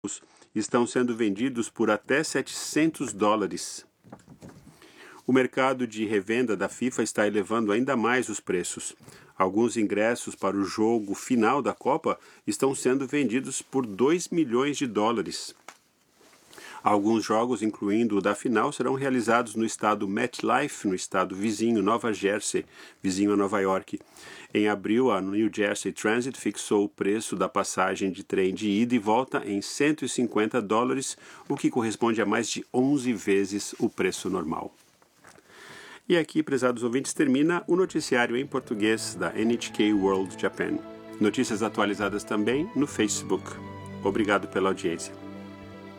estão sendo vendidos por até $700. O mercado de revenda da FIFA está elevando ainda mais os preços. Alguns ingressos para o jogo final da Copa estão sendo vendidos por $2 milhões. Alguns jogos, incluindo o da final, serão realizados no estado MetLife, no estado vizinho Nova Jersey, vizinho a Nova York. Em abril, a New Jersey Transit fixou o preço da passagem de trem de ida e volta em $150, o que corresponde a mais de 11 vezes o preço normal. E aqui, prezados ouvintes, termina o noticiário em português da NHK World Japan. Notícias atualizadas também no Facebook. Obrigado pela audiência.